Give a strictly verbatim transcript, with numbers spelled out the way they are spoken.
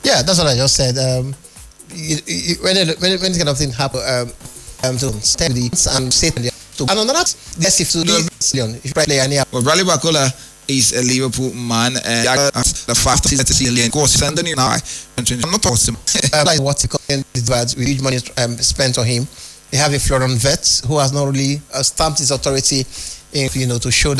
Yeah, that's what I just said. Um, you, you, when, it, when, it, when this kind of thing happen, um, um, to stay with the and say to and another yes, if to do if you play any. Well, Bradley Bacola is a Liverpool man, and uh, the fastest to see a course sending you now. I'm not awesome. um, like what he called with huge money um, spent on him. They have a Florian Wirtz who has not really uh, stamped his authority in, you know, to show that.